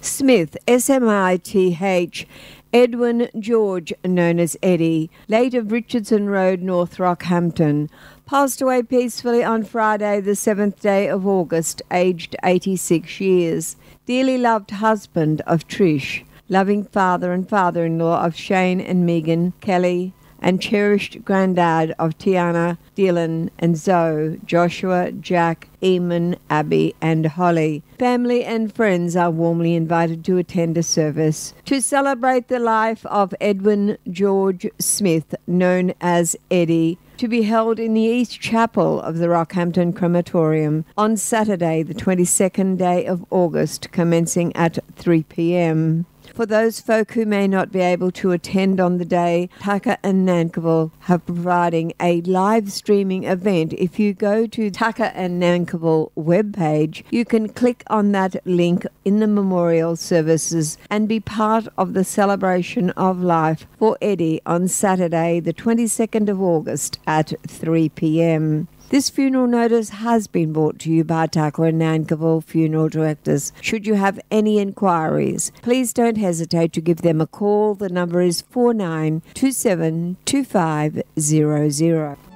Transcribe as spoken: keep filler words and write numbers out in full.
Smith, S M I T H, Edwin George, known as Eddie, late of Richardson Road, North Rockhampton, passed away peacefully on Friday, the seventh day of August, aged eighty-six years. Dearly loved husband of Trish, loving father and father-in-law of Shane and Megan Kelly, and cherished granddad of Tiana, Dylan and Zoe, Joshua, Jack, Eamon, Abby and Holly. Family and friends are warmly invited to attend a service to celebrate the life of Edwin George Smith, known as Eddie, to be held in the East Chapel of the Rockhampton Crematorium on Saturday, the twenty-second day of August, commencing at three p.m. For those folk who may not be able to attend on the day, Tucker and Nankivell have providing a live streaming event. If you go to Tucker and Nankivell webpage, you can click on that link in the memorial services and be part of the celebration of life for Eddie on Saturday, the twenty-second of August at three p.m. This funeral notice has been brought to you by Tucker and Nankivell Funeral Directors. Should you have any inquiries, please don't hesitate to give them a call. The number is four nine two seven two five zero zero.